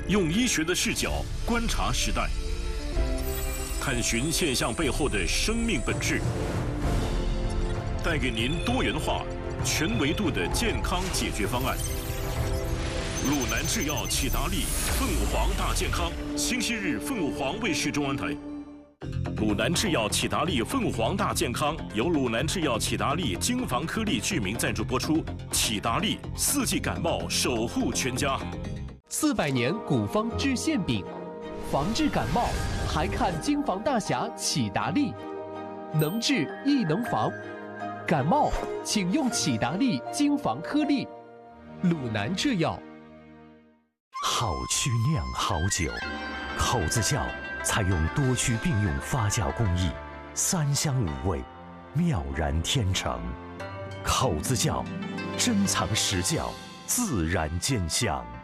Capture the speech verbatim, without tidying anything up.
用医学的视角观察时代，探寻现象背后的生命本质，带给您多元化、全维度的健康解决方案。鲁南制药启达利凤凰大健康，星期日凤凰卫视中文台。鲁南制药启达利凤凰大健康由鲁南制药启达利精防颗粒剧名赞助播出。启达利四季感冒守护全家。 四百年古方治馅饼，防治感冒还看金防大侠启达利，能治亦能防。感冒请用启达利金防颗粒。鲁南制药。 好曲酿好酒，口子窖采用多曲并用发酵工艺，三香五味，妙然天成。口子窖珍藏实窖，自然见香。